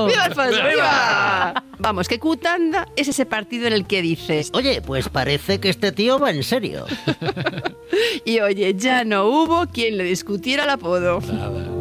¡Viva Alfonso! ¡Viva! Vamos, que Cutanda es ese partido en el que dices... Oye, pues parece que este tío va en serio. Y oye, ya no hubo quien le discutiera el apodo. Nada.